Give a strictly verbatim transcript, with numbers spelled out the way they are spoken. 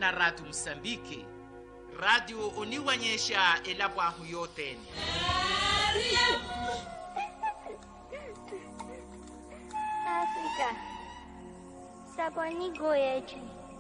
na Radio Msambiki, radio uniwanyesha elabwahu yoteni. Afrika, saboni goyechi.